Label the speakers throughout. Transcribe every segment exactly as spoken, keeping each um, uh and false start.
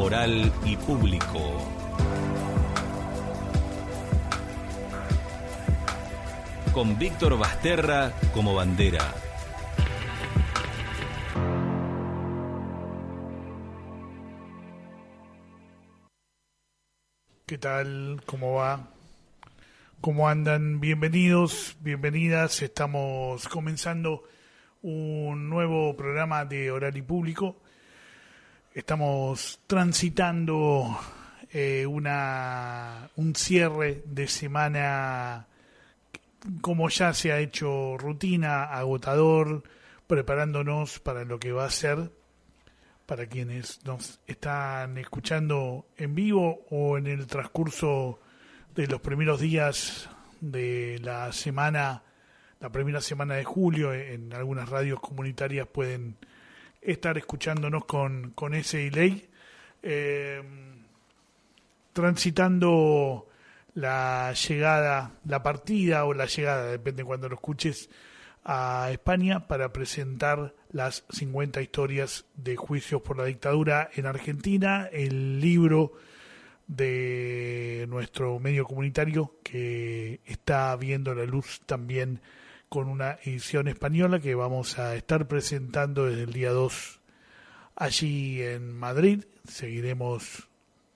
Speaker 1: Oral y Público. Con Víctor Basterra como bandera.
Speaker 2: ¿Qué tal? ¿Cómo va? ¿Cómo andan? Bienvenidos, bienvenidas. Estamos comenzando un nuevo programa de Oral y Público. Estamos transitando eh, una un cierre de semana, como ya se ha hecho rutina, agotador, preparándonos para lo que va a ser, para quienes nos están escuchando en vivo o en el transcurso de los primeros días de la semana, la primera semana de julio. En algunas radios comunitarias pueden estar escuchándonos con, con ese delay, eh, transitando la llegada, la partida o la llegada, depende de cuando lo escuches, a España para presentar las cincuenta historias de juicios por la dictadura en Argentina, el libro de nuestro medio comunitario que está viendo la luz también con una edición española que vamos a estar presentando desde el día dos allí en Madrid. Seguiremos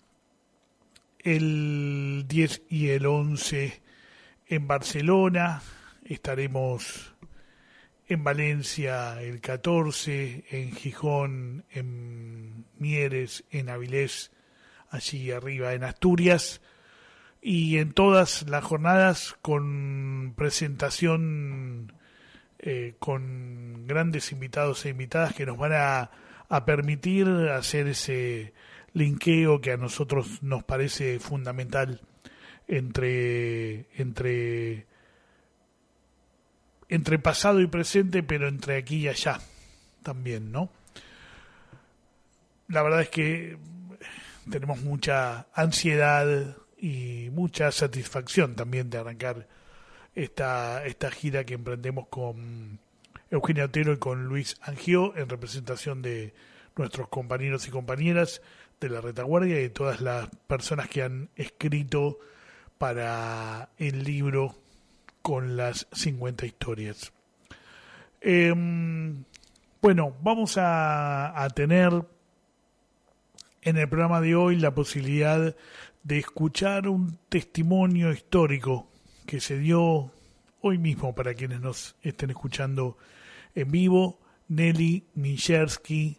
Speaker 2: el diez y el once en Barcelona, estaremos en Valencia el catorce, en Gijón, en Mieres, en Avilés, allí arriba en Asturias, y en todas las jornadas con presentación eh, con grandes invitados e invitadas que nos van a, a permitir hacer ese linkeo que a nosotros nos parece fundamental entre entre entre pasado y presente, pero entre aquí y allá también, ¿no? La verdad es que tenemos mucha ansiedad y mucha satisfacción también de arrancar esta esta gira que emprendemos con Eugenia Otero y con Luis Angió en representación de nuestros compañeros y compañeras de la retaguardia y de todas las personas que han escrito para el libro con las cincuenta historias. Eh, bueno, vamos a, a tener en el programa de hoy la posibilidad de escuchar un testimonio histórico que se dio hoy mismo para quienes nos estén escuchando en vivo. Nelly Minchersky,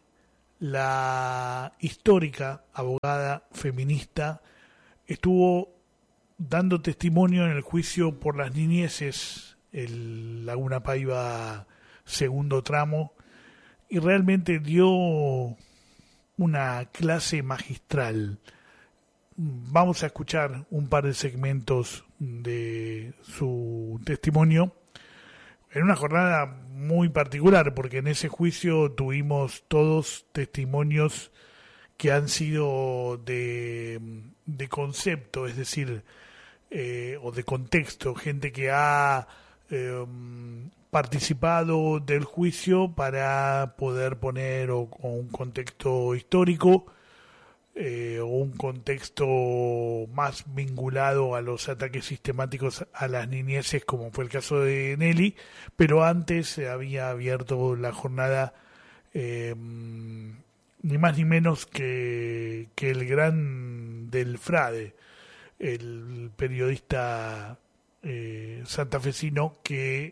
Speaker 2: la histórica abogada feminista, estuvo dando testimonio en el juicio por las niñeces, el Laguna Paiva segundo tramo, y realmente dio una clase magistral. Vamos a escuchar un par de segmentos de su testimonio en una jornada muy particular, porque en ese juicio tuvimos todos testimonios que han sido de, de concepto, es decir, eh, o de contexto, gente que ha eh, participado del juicio para poder poner o, o un contexto histórico eh, o un contexto más vinculado a los ataques sistemáticos a las niñeces, como fue el caso de Nelly, pero antes se había abierto la jornada eh, ni más ni menos que, que el gran Del Frade, el periodista eh, santafesino que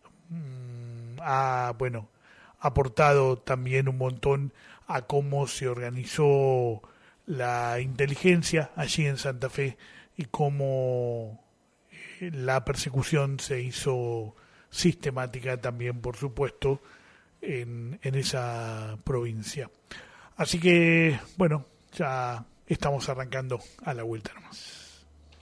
Speaker 2: mm, ha, bueno, aportado también un montón a cómo se organizó la inteligencia allí en Santa Fe y cómo eh, la persecución se hizo sistemática también, por supuesto, en, en esa provincia. Así que, bueno, ya estamos arrancando a la vuelta nomás.